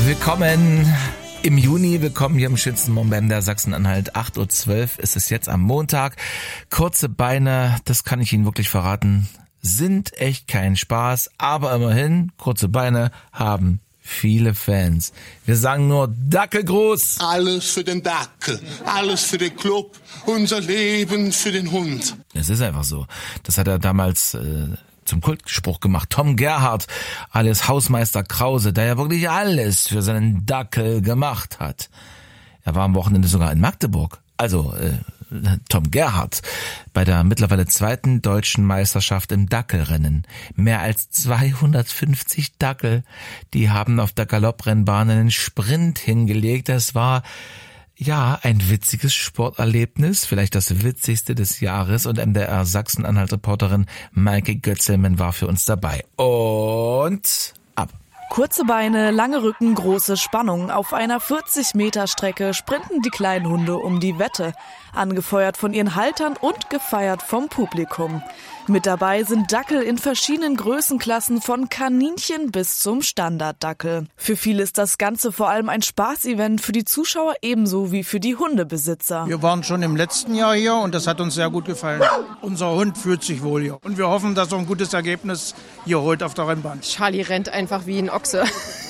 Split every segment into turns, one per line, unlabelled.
Willkommen im Juni, willkommen hier im schönsten Moment der Sachsen-Anhalt. 8.12 Uhr ist es jetzt am Montag. Kurze Beine, das kann ich Ihnen wirklich verraten, sind echt kein Spaß, aber immerhin, kurze Beine haben viele Fans. Wir sagen nur Dackelgruß.
Alles für den Dackel, alles für den Club, unser Leben für den Hund.
Es ist einfach so. Das hat er damals zum Kultspruch gemacht. Tom Gerhardt, alias Hausmeister Krause, der ja wirklich alles für seinen Dackel gemacht hat. Er war am Wochenende sogar in Magdeburg. Also Tom Gerhardt bei der mittlerweile 2. deutschen Meisterschaft im Dackelrennen. Mehr als 250 Dackel, die haben auf der Galopprennbahn einen Sprint hingelegt. Das war ein witziges Sporterlebnis, vielleicht das witzigste des Jahres, und MDR Sachsen-Anhalt-Reporterin Maike Götzelmann war für uns dabei. Und ab.
Kurze Beine, lange Rücken, große Spannung. Auf einer 40-Meter-Strecke sprinten die kleinen Hunde um die Wette. Angefeuert von ihren Haltern und gefeiert vom Publikum. Mit dabei sind Dackel in verschiedenen Größenklassen von Kaninchen bis zum Standarddackel. Für viele ist das Ganze vor allem ein Spaßevent, für die Zuschauer ebenso wie für die Hundebesitzer.
Wir waren schon im letzten Jahr hier und das hat uns sehr gut gefallen. Unser Hund fühlt sich wohl hier und wir hoffen, dass er ein gutes Ergebnis hier holt auf der Rennbahn.
Charlie rennt einfach wie ein Ochse.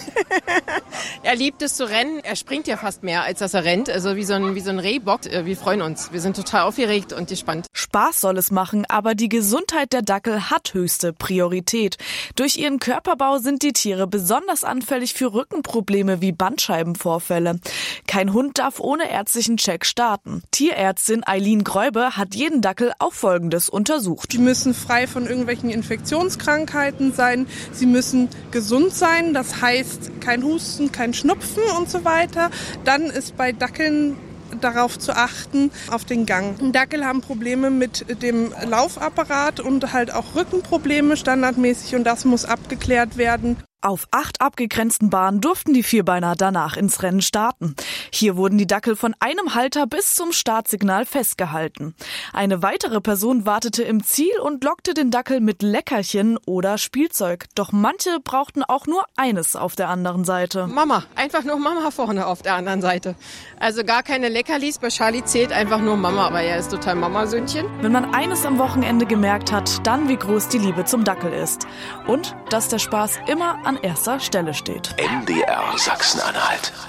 Er liebt es zu rennen. Er springt ja fast mehr, als dass er rennt. Also wie so ein Rehbock. Wir freuen uns. Wir sind total aufgeregt und gespannt.
Spaß soll es machen, aber die Gesundheit der Dackel hat höchste Priorität. Durch ihren Körperbau sind die Tiere besonders anfällig für Rückenprobleme wie Bandscheibenvorfälle. Kein Hund darf ohne ärztlichen Check starten. Tierärztin Eileen Gräube hat jeden Dackel auf Folgendes untersucht.
Die müssen frei von irgendwelchen Infektionskrankheiten sein. Sie müssen gesund sein, das heißt kein Husten, kein Schnupfen und so weiter. Dann ist bei Dackeln darauf zu achten, auf den Gang. Dackel haben Probleme mit dem Laufapparat und halt auch Rückenprobleme standardmäßig und das muss abgeklärt werden.
Auf 8 abgegrenzten Bahnen durften die Vierbeiner danach ins Rennen starten. Hier wurden die Dackel von einem Halter bis zum Startsignal festgehalten. Eine weitere Person wartete im Ziel und lockte den Dackel mit Leckerchen oder Spielzeug. Doch manche brauchten auch nur eines auf der anderen Seite.
Mama, einfach nur Mama vorne auf der anderen Seite. Also gar keine Leckerlis, bei Charlie zählt einfach nur Mama, aber er ist total Mamasöhnchen.
Wenn man eines am Wochenende gemerkt hat, dann wie groß die Liebe zum Dackel ist. Und dass der Spaß immer an erster Stelle steht.
MDR Sachsen-Anhalt.